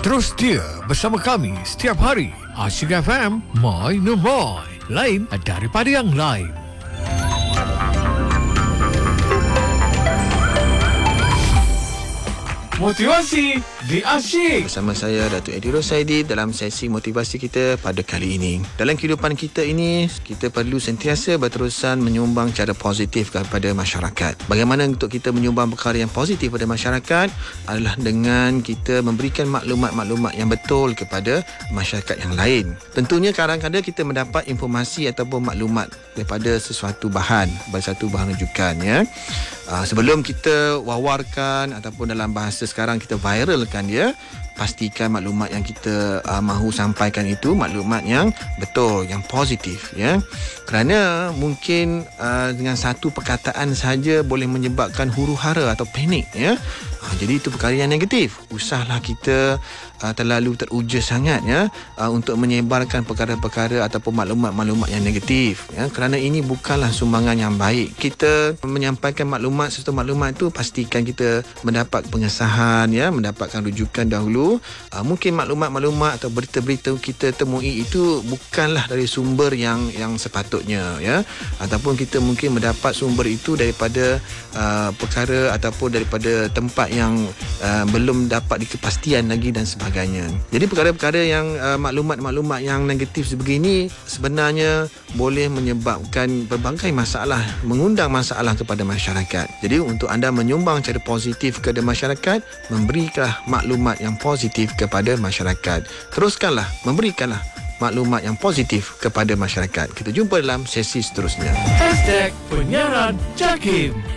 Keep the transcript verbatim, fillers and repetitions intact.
Terus dia bersama kami setiap hari. Asyik F M, My Number. Lain daripada yang lain. Motivasi di Asyik. Bersama saya Datuk Edi Rosaidi dalam sesi motivasi kita pada kali ini. Dalam kehidupan kita ini, kita perlu sentiasa berterusan menyumbang cara positif kepada masyarakat. Bagaimana untuk kita menyumbang perkara yang positif kepada masyarakat adalah dengan kita memberikan maklumat-maklumat yang betul kepada masyarakat yang lain. Tentunya kadang-kadang kita mendapat informasi ataupun maklumat daripada sesuatu bahan, satu bahan rujukan, ya. Uh, sebelum kita wawarkan ataupun dalam bahasa sekarang kita viralkan dia, pastikan maklumat yang kita uh, mahu sampaikan itu maklumat yang betul, yang positif, ya. Kerana mungkin uh, dengan satu perkataan saja boleh menyebabkan huru-hara atau panik, ya. Uh, jadi itu perkara yang negatif. Usahlah kita uh, terlalu teruja sangat, ya, uh, untuk menyebarkan perkara-perkara ataupun maklumat-maklumat yang negatif, ya. Kerana ini bukanlah sumbangan yang baik. Kita menyampaikan maklumat, sesuatu maklumat itu pastikan kita mendapat pengesahan, ya, mendapatkan rujukan dahulu. Uh, mungkin maklumat-maklumat atau berita-berita kita temui itu bukanlah dari sumber yang yang sepatutnya, ya, ataupun kita mungkin mendapat sumber itu daripada uh, perkara ataupun daripada tempat yang uh, belum dapat dikepastian lagi dan sebagainya. Jadi perkara-perkara yang uh, maklumat-maklumat yang negatif sebegini sebenarnya boleh menyebabkan berbagai masalah, mengundang masalah kepada masyarakat. Jadi untuk anda menyumbang cara positif kepada masyarakat, memberikanlah maklumat yang positif kepada masyarakat. Teruskanlah, memberikanlah maklumat yang positif kepada masyarakat. Kita jumpa dalam sesi seterusnya. Hashtag Penyiaran Jakim.